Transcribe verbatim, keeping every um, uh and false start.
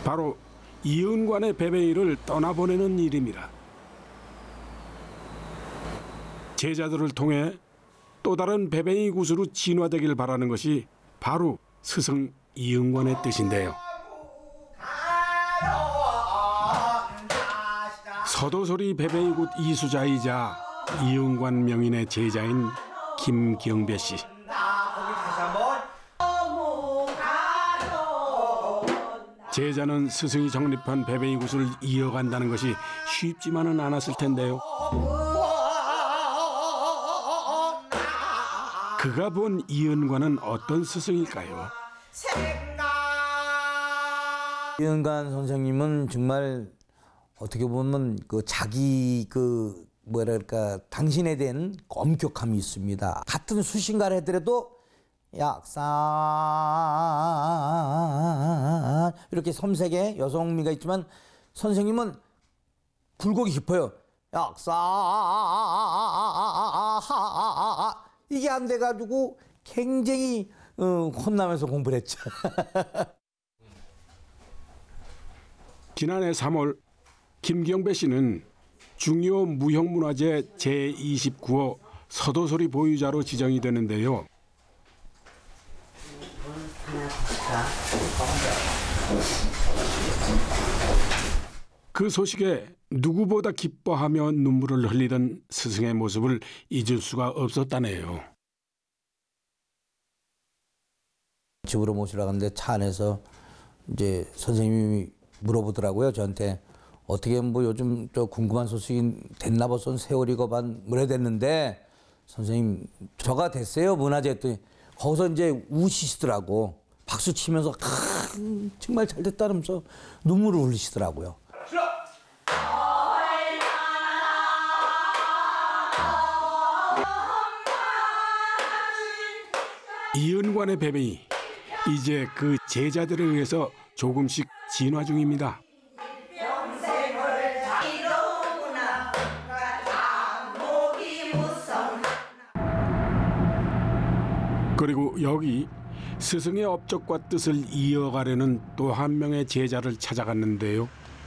바로 이은관의 베베이를 떠나보내는 일입니다. 제자들을 통해 또 다른 베베이 굿으로 진화되길 바라는 것이 바로 스승 이은관의 뜻인데요. 서도소리 베베이 굿 이수자이자 이은관 명인의 제자인 김경배 씨. 제자는 스승이 정립한 베베이 굿을 이어간다는 것이 쉽지만은 않았을 텐데요. 그가 본 이은관은 어떤 스승일까요? 이은관 선생님은 정말 어떻게 보면 그 자기 그 뭐랄까 당신에 대한 엄격함이 있습니다. 같은 수신가를 하더라도 약산 이렇게 섬세게 여성미가 있지만 선생님은 굴곡이 깊어요. 약산 이게 안 돼가지고 굉장히 어, 혼나면서 공부를 했죠. 지난해 삼월 김경배 씨는 중요 무형문화재 제이십구 호 서도소리 보유자로 지정이 되는데요. 그 소식에 누구보다 기뻐하며 눈물을 흘리던 스승의 모습을 잊을 수가 없었다네요. 집으로 모시러 갔는데 차 안에서 이제 선생님이 물어보더라고요. 저한테 어떻게 뭐 요즘 저 궁금한 소식이 됐나 벌써 세월이고 반 오래됐는데 선생님 저가 됐어요 문화재 했더니 거기서 이제 우시시더라고. 박수 치면서 아, 정말 잘 됐다면서 눈물을 흘리시더라고요. 이은관의 베베이 이제 그 제자들에 의해서 조금씩 진화 중입니다. 그리고 여기 스승의 업적과 뜻을 이어가려는 또 한 명의 제자를 찾아갔는데요.